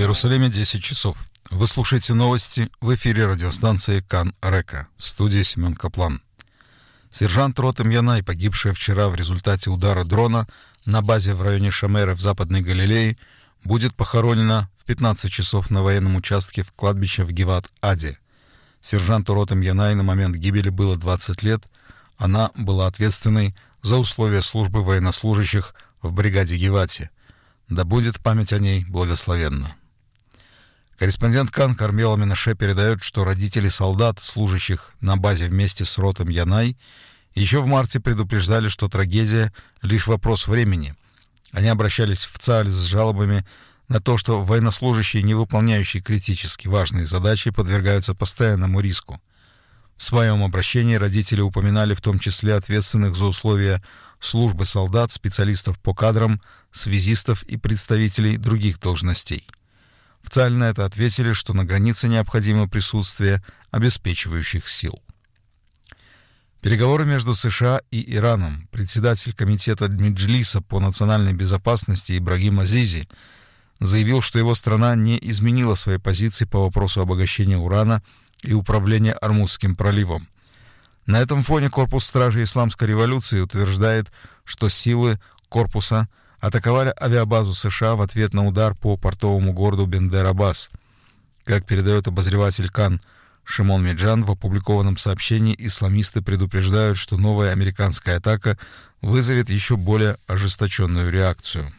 Иерусалиме 10 часов. Вы слушаете новости в эфире радиостанции Кан Река. В студии Семен Каплан. Сержант Ротем Янай, погибшая вчера в результате удара дрона на базе в районе Шамеры в Западной Галилее, будет похоронена в 15 часов на военном участке в кладбище в Гиват-Аде. Сержанту Ротем Янай на момент гибели было 20 лет. Она была ответственной за условия службы военнослужащих в бригаде Гивати. Да будет память о ней благословенна. Корреспондент Кан Кармела Менаше передает, что родители солдат, служащих на базе вместе с Ротем Янай, еще в марте предупреждали, что трагедия — лишь вопрос времени. Они обращались в ЦАЛЬ с жалобами на то, что военнослужащие, не выполняющие критически важные задачи, подвергаются постоянному риску. В своем обращении родители упоминали в том числе ответственных за условия службы солдат, специалистов по кадрам, связистов и представителей других должностей. В ЦАЛЬ на это ответили, что на границе необходимо присутствие обеспечивающих сил. Переговоры между США и Ираном. Председатель комитета Меджлиса по национальной безопасности Ибрагим Азизи заявил, что его страна не изменила своей позиции по вопросу обогащения урана и управления Ормузским проливом. На этом фоне Корпус Стражей Исламской революции утверждает, что силы корпуса атаковали авиабазу США в ответ на удар по портовому городу Бендер-Аббас. Как передает обозреватель Кан Шимон Меджан, в опубликованном сообщении исламисты предупреждают, что новая американская атака вызовет еще более ожесточенную реакцию.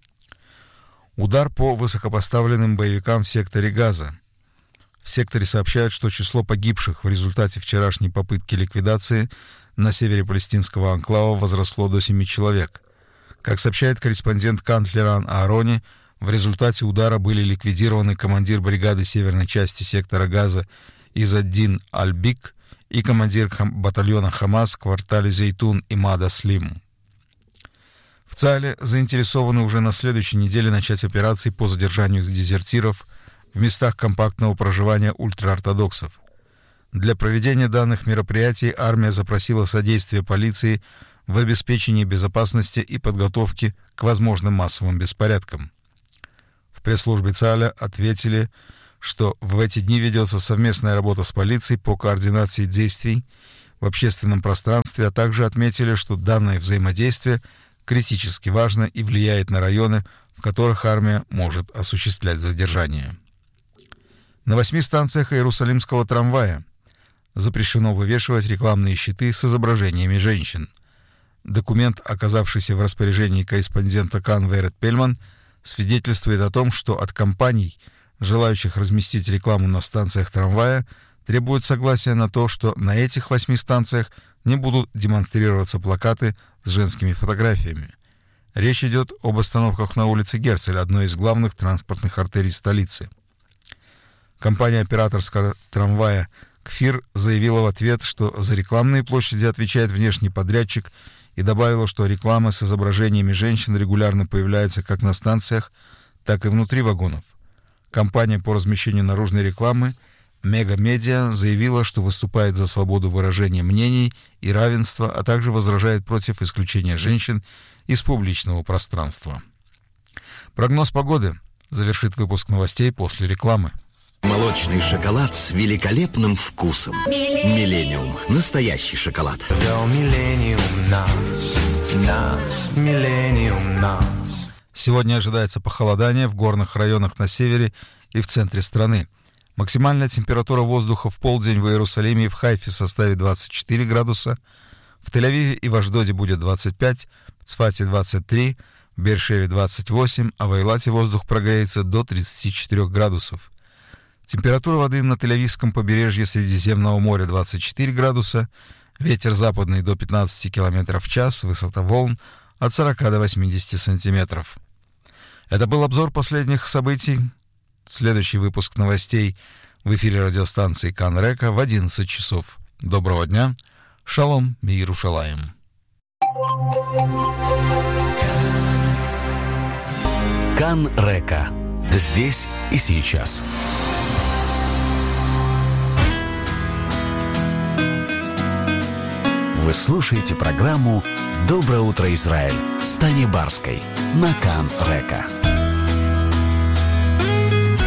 Удар по высокопоставленным боевикам в секторе Газа. В секторе сообщают, что число погибших в результате вчерашней попытки ликвидации на севере палестинского анклава возросло до 7 человек. Как сообщает корреспондент Кан Леран Аарони, в результате удара были ликвидированы командир бригады северной части сектора Газа Изаддин Аль-Бик и командир батальона Хамас в квартале Зейтун Имад Аслим. В ЦАЛе заинтересованы уже на следующей неделе начать операции по задержанию дезертиров в местах компактного проживания ультраортодоксов. Для проведения данных мероприятий армия запросила содействие полиции в обеспечении безопасности и подготовке к возможным массовым беспорядкам. В пресс-службе ЦАЛя ответили, что в эти дни ведется совместная работа с полицией по координации действий в общественном пространстве, а также отметили, что данное взаимодействие критически важно и влияет на районы, в которых армия может осуществлять задержание. На 8 станциях Иерусалимского трамвая запрещено вывешивать рекламные щиты с изображениями женщин. Документ, оказавшийся в распоряжении корреспондента Кан Верет Пельман, свидетельствует о том, что от компаний, желающих разместить рекламу на станциях трамвая, требуют согласия на то, что на этих 8 станциях не будут демонстрироваться плакаты с женскими фотографиями. Речь идет об остановках на улице Герцель, одной из главных транспортных артерий столицы. Компания операторского трамвая «Кфир» заявила в ответ, что за рекламные площади отвечает внешний подрядчик, и добавила, что реклама с изображениями женщин регулярно появляется как на станциях, так и внутри вагонов. Компания по размещению наружной рекламы «Мега Медиа» заявила, что выступает за свободу выражения мнений и равенства, а также возражает против исключения женщин из публичного пространства. Прогноз погоды завершит выпуск новостей после рекламы. Молочный шоколад с великолепным вкусом. Миллениум. Настоящий шоколад. Сегодня ожидается похолодание в горных районах на севере и в центре страны. Максимальная температура воздуха в полдень в Иерусалиме и в Хайфе составит 24 градуса, в Тель-Авиве и в Ашдоде будет 25, в Цфате 23, в Беэр-Шеве 28, а в Эйлате воздух прогреется до 34 градусов. Температура воды на Тель-Авивском побережье Средиземного моря 24 градуса, ветер западный до 15 км в час, высота волн от 40 до 80 сантиметров. Это был обзор последних событий. Следующий выпуск новостей в эфире радиостанции Кан Река в 11 часов. Доброго дня. Шалом Миерушалаим. Кан Река. Здесь и сейчас. Вы слушаете программу «Доброе утро, Израиль» с Таней Барской на Кан Река.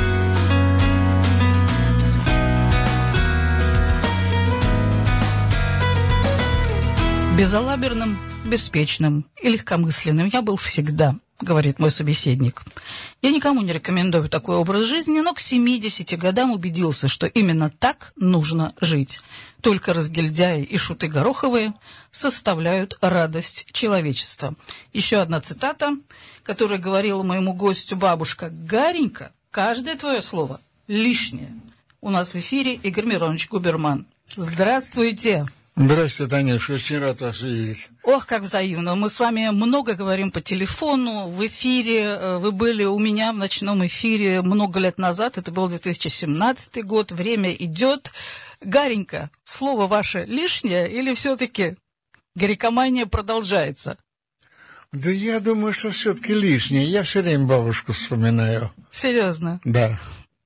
Безалаберным, беспечным и легкомысленным я был всегда, говорит мой собеседник. Я никому не рекомендую такой образ жизни, но к 70 годам убедился, что именно так нужно жить. Только разгильдяи и шуты гороховые составляют радость человечества. Еще одна цитата, которую говорила моему гостю бабушка. Гаренька, каждое твое слово лишнее. У нас в эфире Игорь Миронович Губерман. Здравствуйте. Здравствуйте, Танюша, очень рад вас видеть. Ох, как взаимно. Мы с вами много говорим по телефону, в эфире. Вы были у меня в ночном эфире много лет назад, это был 2017 год, время идет. Гаренька, слово ваше лишнее или все-таки горькомания продолжается? Да я думаю, что все-таки лишнее. Я все время бабушку вспоминаю. Серьезно? Да.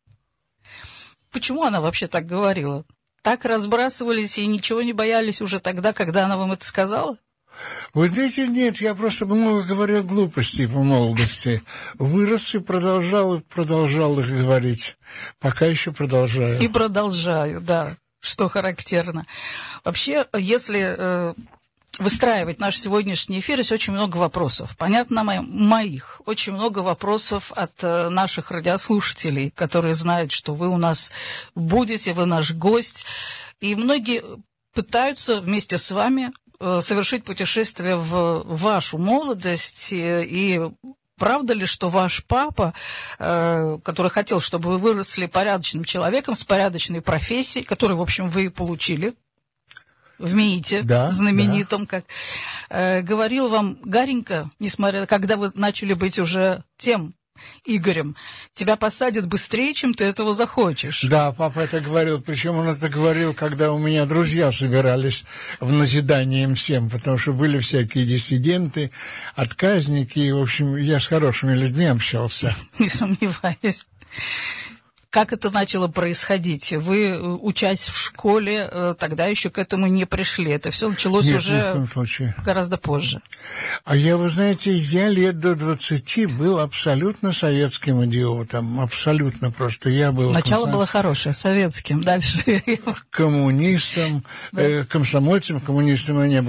Почему она вообще так говорила? Так разбрасывались и ничего не боялись уже тогда, когда она вам это сказала? Вы знаете, нет, я просто много говорил глупостей по молодости. Вырос и продолжал их говорить. Пока еще продолжаю. И продолжаю, да, что характерно. Вообще, если выстраивать наш сегодняшний эфир, есть очень много вопросов. Понятно, моих. Очень много вопросов от наших радиослушателей, которые знают, что вы у нас будете, вы наш гость. И многие пытаются вместе с вами совершить путешествие в вашу молодость. И правда ли, что ваш папа, который хотел, чтобы вы выросли порядочным человеком с порядочной профессией, которую, в общем, вы и получили, в МИИТе, да, знаменитом, да. Как говорил вам, Гаренька, несмотря, когда вы начали быть уже тем Игорем, тебя посадят быстрее, чем ты этого захочешь. Да, папа это говорил, причем он это говорил, когда у меня друзья собирались в назидание им всем, потому что были всякие диссиденты, отказники, и, в общем, я с хорошими людьми общался. Не сомневаюсь. Как это начало происходить? Вы, учась в школе, тогда еще к этому не пришли. Это все началось уже гораздо позже. А вы знаете, я лет до 20 был абсолютно советским идиотом. Абсолютно просто. Я был начало было хорошее, советским. Дальше. Коммунистом, комсомольцем, коммунистом я не был.